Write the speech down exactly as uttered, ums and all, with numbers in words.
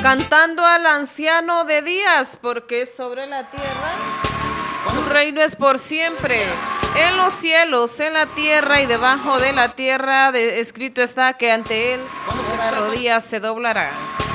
cantando al anciano de días, porque sobre la tierra su reino es por siempre. En los cielos, en la tierra y debajo de la tierra, de, escrito está que ante él las rodillas se doblarán.